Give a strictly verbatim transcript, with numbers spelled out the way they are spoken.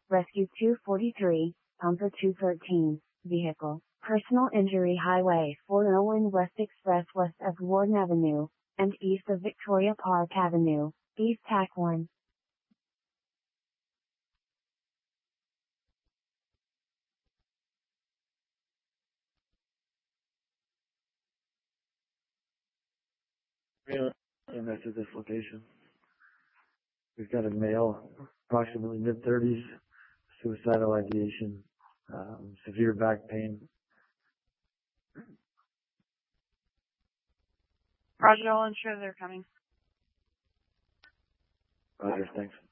Rescue two forty-three, Pumper two thirteen, Vehicle, Personal Injury Highway four oh one West Express west of Warden Avenue, and east of Victoria Park Avenue, East Tack one. Yeah, and that's at this location. We've got a male, approximately mid thirties, suicidal ideation, um, severe back pain. Roger, I'll ensure they're coming. Roger, thanks.